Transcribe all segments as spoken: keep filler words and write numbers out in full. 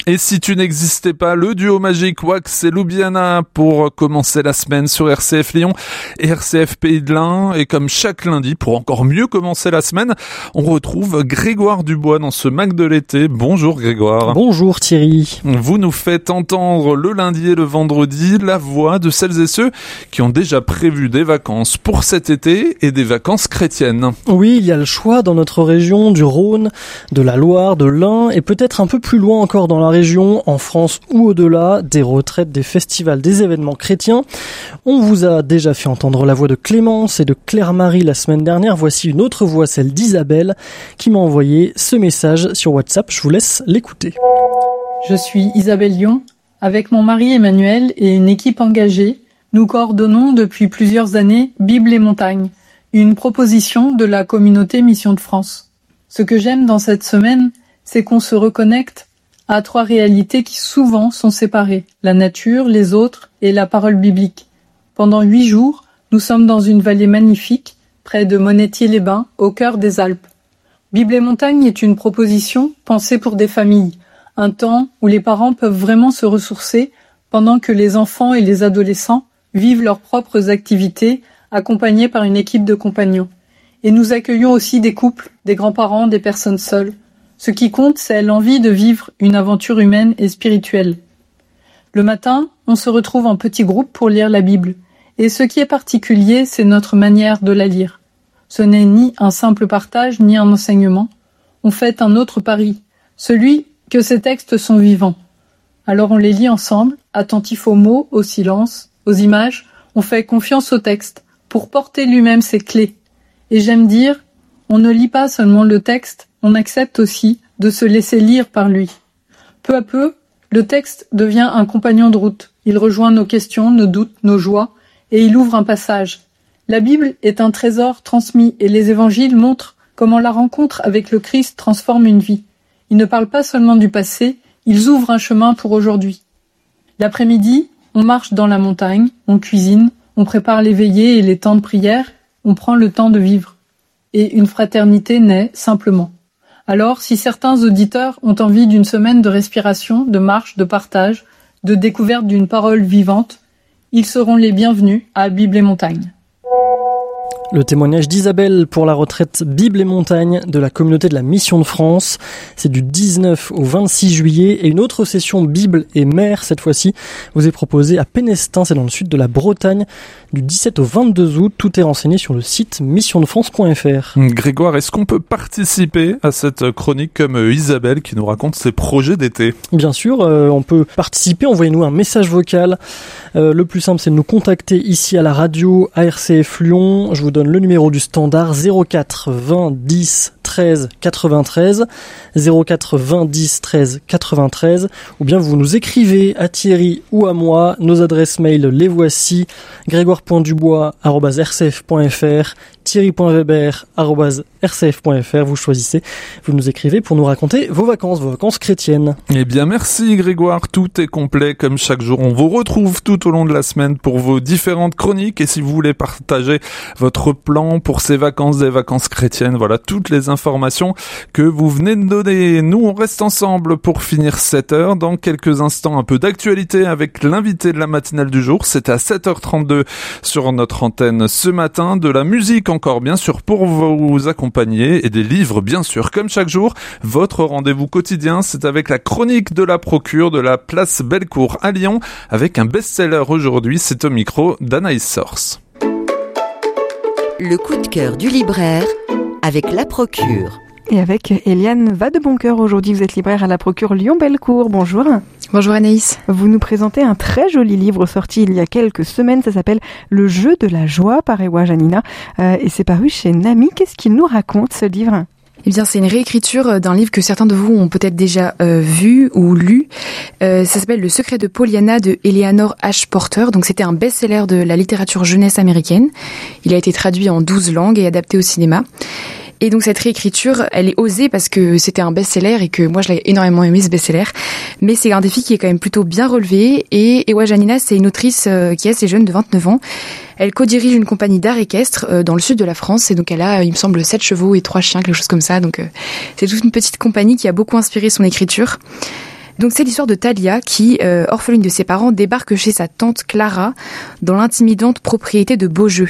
Et si tu n'existais pas, le duo magique Wax et Loubiana pour commencer la semaine sur R C F Lyon et R C F Pays de l'Ain. Et comme chaque lundi, pour encore mieux commencer la semaine, on retrouve Grégoire Dubois dans ce Mac de l'été. Bonjour Grégoire. Bonjour Thierry. Vous nous faites entendre le lundi et le vendredi la voix de celles et ceux qui ont déjà prévu des vacances pour cet été et des vacances chrétiennes. Oui, il y a le choix dans notre région du Rhône, de la Loire, de l'Ain et peut-être un peu plus loin encore dans la région, en France ou au-delà, des retraites, des festivals, des événements chrétiens. On vous a déjà fait entendre la voix de Clémence et de Claire-Marie la semaine dernière. Voici une autre voix, celle d'Isabelle, qui m'a envoyé ce message sur WhatsApp. Je vous laisse l'écouter. Je suis Isabelle Lyon. Avec mon mari Emmanuel et une équipe engagée, nous coordonnons depuis plusieurs années Bible et Montagne, une proposition de la communauté Mission de France. Ce que j'aime dans cette semaine, c'est qu'on se reconnecte à trois réalités qui souvent sont séparées, la nature, les autres et la parole biblique. Pendant huit jours, nous sommes dans une vallée magnifique, près de Monétier-les-Bains, au cœur des Alpes. Bible et Montagne est une proposition pensée pour des familles, un temps où les parents peuvent vraiment se ressourcer pendant que les enfants et les adolescents vivent leurs propres activités, accompagnés par une équipe de compagnons. Et nous accueillons aussi des couples, des grands-parents, des personnes seules. Ce qui compte, c'est l'envie de vivre une aventure humaine et spirituelle. Le matin, on se retrouve en petits groupes pour lire la Bible. Et ce qui est particulier, c'est notre manière de la lire. Ce n'est ni un simple partage, ni un enseignement. On fait un autre pari, celui que ces textes sont vivants. Alors on les lit ensemble, attentifs aux mots, au silence, aux images. On fait confiance au texte pour porter lui-même ses clés. Et j'aime dire, on ne lit pas seulement le texte, on accepte aussi de se laisser lire par lui. Peu à peu, le texte devient un compagnon de route. Il rejoint nos questions, nos doutes, nos joies, et il ouvre un passage. La Bible est un trésor transmis, et les évangiles montrent comment la rencontre avec le Christ transforme une vie. Ils ne parlent pas seulement du passé, ils ouvrent un chemin pour aujourd'hui. L'après-midi, on marche dans la montagne, on cuisine, on prépare les veillées et les temps de prière, on prend le temps de vivre. Et une fraternité naît simplement. Alors, si certains auditeurs ont envie d'une semaine de respiration, de marche, de partage, de découverte d'une parole vivante, ils seront les bienvenus à Bible et Montagne. Le témoignage d'Isabelle pour la retraite Bible et Montagne de la communauté de la Mission de France. C'est du dix-neuf au vingt-six juillet et une autre session Bible et mer cette fois-ci vous est proposée à Pénestin, c'est dans le sud de la Bretagne, du dix-sept au vingt-deux août. Tout est renseigné sur le site mission de france point f r. Grégoire, est-ce qu'on peut participer à cette chronique comme Isabelle qui nous raconte ses projets d'été ? Bien sûr, euh, on peut participer, envoyez-nous un message vocal. Euh, le plus simple, c'est de nous contacter ici à la radio à R C F Lyon. Je vous donne le numéro du standard zéro quatre vingt dix treize quatre-vingt-treize, zéro quatre vingt dix treize quatre-vingt-treize, ou bien vous nous écrivez à Thierry ou à moi. Nos adresses mail, les voici: grégoire point dubois arobase r c f point f r, thierry point weber arobase r c f point f r. Vous choisissez, vous nous écrivez pour nous raconter vos vacances, vos vacances chrétiennes. Eh bien, merci Grégoire, tout est complet comme chaque jour. On vous retrouve tout au long de la semaine pour vos différentes chroniques, et si vous voulez partager votre plan pour ces vacances, des vacances chrétiennes, voilà toutes les informations que vous venez de donner. Nous, on reste ensemble pour finir cette heure. Dans quelques instants, un peu d'actualité avec l'invité de la matinale du jour. C'est à sept heures trente-deux sur notre antenne ce matin. De la musique encore, bien sûr, pour vous accompagner, et des livres, bien sûr, comme chaque jour. Votre rendez-vous quotidien, c'est avec la chronique de la Procure de la place Bellecour à Lyon, avec un best-seller aujourd'hui. C'est au micro d'Anaïs Source. Le coup de cœur du libraire avec la Procure. Et avec Eliane Vadeboncoeur, aujourd'hui vous êtes libraire à la Procure Lyon-Bellecour. Bonjour. Bonjour Anaïs. Vous nous présentez un très joli livre sorti il y a quelques semaines, ça s'appelle Le jeu de la joie par Ewa Janina, euh, et c'est paru chez Nami. Qu'est-ce qu'il nous raconte ce livre ? Eh bien, c'est une réécriture d'un livre que certains de vous ont peut-être déjà euh, vu ou lu. Euh, ça s'appelle Le secret de Pollyanna de Eleanor H. Porter. Donc, c'était un best-seller de la littérature jeunesse américaine. Il a été traduit en douze langues et adapté au cinéma. Et donc cette réécriture, elle est osée parce que c'était un best-seller et que moi je l'ai énormément aimé ce best-seller. Mais c'est un défi qui est quand même plutôt bien relevé. Et Ewa Janina, c'est une autrice qui est assez jeune, de vingt-neuf ans. Elle co-dirige une compagnie d'art équestre dans le sud de la France. Et donc elle a, il me semble, sept chevaux et trois chiens, quelque chose comme ça. Donc c'est toute une petite compagnie qui a beaucoup inspiré son écriture. Donc c'est l'histoire de Talia qui, euh, orpheline de ses parents, débarque chez sa tante Clara dans l'intimidante propriété de Beaujeu.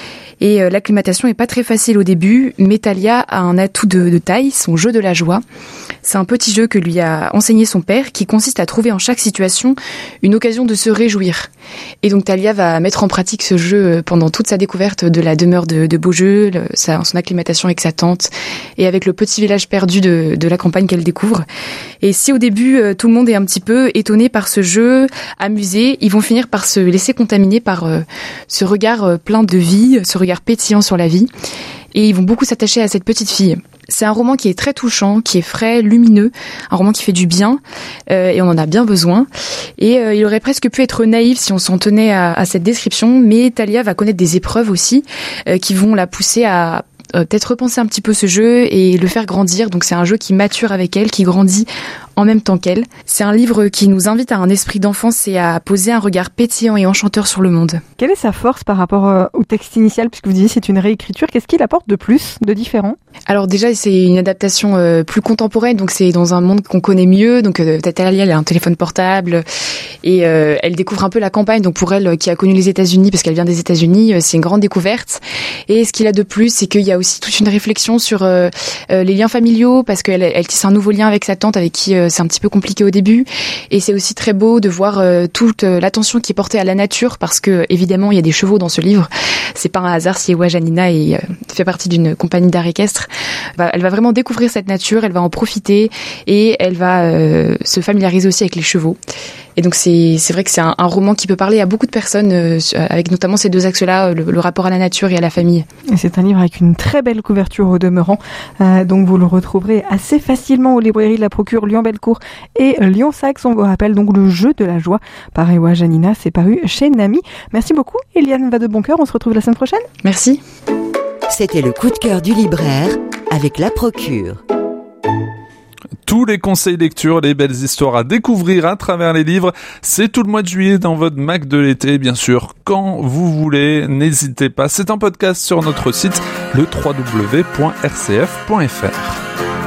Et euh, l'acclimatation est pas très facile au début, mais Talia a un atout de, de taille, son jeu de la joie. C'est un petit jeu que lui a enseigné son père, qui consiste à trouver en chaque situation une occasion de se réjouir. Et donc Talia va mettre en pratique ce jeu pendant toute sa découverte de la demeure de, de Beaujeu, le, sa, son acclimatation avec sa tante, et avec le petit village perdu de, de la campagne qu'elle découvre. Et si au début euh, tout le monde est un petit peu étonné par ce jeu, amusé, ils vont finir par se laisser contaminer par euh, ce regard euh, plein de vie, ce regard pétillant sur la vie, et ils vont beaucoup s'attacher à cette petite fille. C'est un roman qui est très touchant, qui est frais, lumineux, un roman qui fait du bien, euh, et on en a bien besoin. Et euh, il aurait presque pu être naïf si on s'en tenait à, à cette description, mais Talia va connaître des épreuves aussi euh, qui vont la pousser à euh, peut-être repenser un petit peu ce jeu et le faire grandir. Donc c'est un jeu qui mature avec elle, qui grandit en même temps qu'elle. C'est un livre qui nous invite à un esprit d'enfance et à poser un regard pétillant et enchanteur sur le monde. Quelle est sa force par rapport euh, au texte initial, puisque vous disiez c'est une réécriture? Qu'est-ce qu'il apporte de plus, de différent? Alors déjà, c'est une adaptation euh, plus contemporaine, donc c'est dans un monde qu'on connaît mieux. Donc euh, Talia, elle a un téléphone portable et euh, elle découvre un peu la campagne. Donc pour elle, qui a connu les États-Unis, parce qu'elle vient des États-Unis, euh, c'est une grande découverte. Et ce qu'il a de plus, c'est qu'il y a aussi toute une réflexion sur euh, euh, les liens familiaux, parce qu'elle elle tisse un nouveau lien avec sa tante, avec qui euh, c'est un petit peu compliqué au début. Et c'est aussi très beau de voir euh, toute euh, l'attention qui est portée à la nature, parce que évidemment, il y a des chevaux dans ce livre. C'est pas un hasard si Ewa Janina est, euh, fait partie d'une compagnie d'art équestre. Elle va vraiment découvrir cette nature, elle va en profiter et elle va euh, se familiariser aussi avec les chevaux. Et donc c'est c'est vrai que c'est un, un roman qui peut parler à beaucoup de personnes, euh, avec notamment ces deux axes-là, le, le rapport à la nature et à la famille. Et c'est un livre avec une très belle couverture au demeurant, euh, donc vous le retrouverez assez facilement aux librairies de la Procure Lyon-Bellecour et Lyon-Saxe. On vous rappelle donc Le Jeu de la Joie par Ewa Janina, c'est paru chez Nami. Merci beaucoup Eliane Vadeboncoeur, on se retrouve la semaine prochaine. Merci. C'était le coup de cœur du libraire avec la Procure. Tous les conseils lecture, les belles histoires à découvrir à travers les livres, c'est tout le mois de juillet dans votre Mac de l'été, bien sûr, quand vous voulez, n'hésitez pas. C'est un podcast sur notre site, le w w w point r c f point f r.